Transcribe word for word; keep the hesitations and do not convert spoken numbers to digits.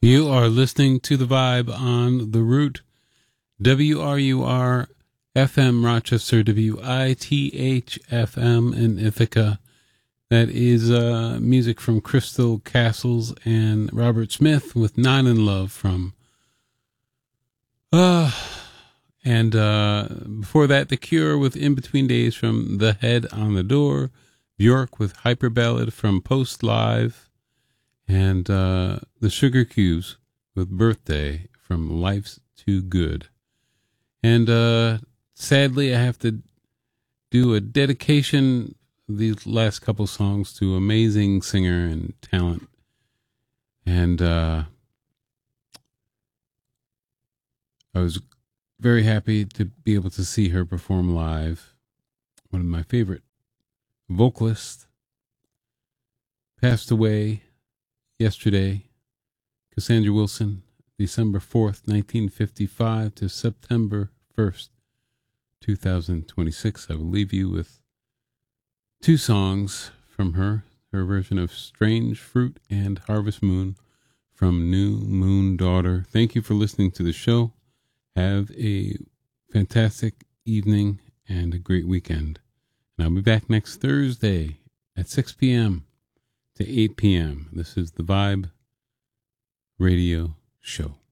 You are listening to The Vibe on The Root, W R U R F M Rochester, W I T H F M in Ithaca. That is uh, music from Crystal Castles and Robert Smith with Not in Love from... Uh, and uh, before that, The Cure with In Between Days from The Head on the Door, Bjork with Hyper Ballad from Post Live, and uh, The Sugar Cubes with Birthday from Life's Too Good. And uh, sadly, I have to do a dedication these last couple songs to amazing singer and talent. And uh, I was very happy to be able to see her perform live. One of my favorite vocalists passed away yesterday. Cassandra Wilson, December fourth, nineteen fifty-five to September first, two thousand twenty-six. I will leave you with two songs from her, her version of Strange Fruit and Harvest Moon from New Moon Daughter. Thank you for listening to the show. Have a fantastic evening and a great weekend. And I'll be back next Thursday at six p.m. to eight p.m. This is the Vibe Radio Show.